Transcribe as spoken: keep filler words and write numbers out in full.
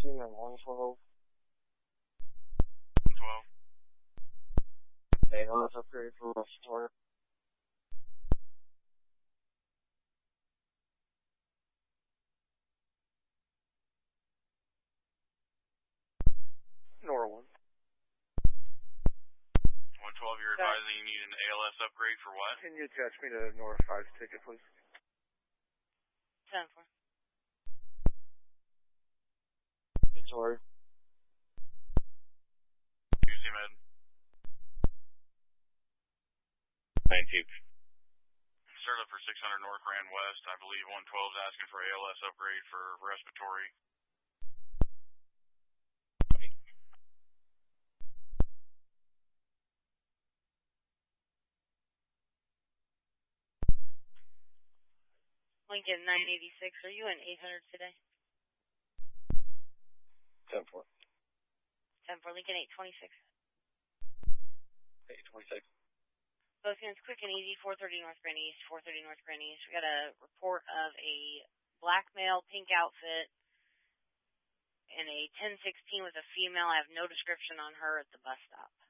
Eugene and one twelve. twelve. A L S upgrade for respiratory. Nora one. one twelve, you're advising you need an A L S upgrade for what? Can you attach me to Nora five's ticket, please? ten four. Respiratory. Tuesday med. nine two. Start up for six hundred North Grand West. I believe one twelve is asking for A L S upgrade for respiratory. Lincoln nine eighty-six, are you in eight hundred today? ten four. ten four, Lincoln eight twenty-six. eight twenty-six. Both units quick and easy, four thirty North Grand East, four thirty North Grand East. We got a report of a black male, pink outfit, and a ten sixteen with a female. I have no description on her at the bus stop.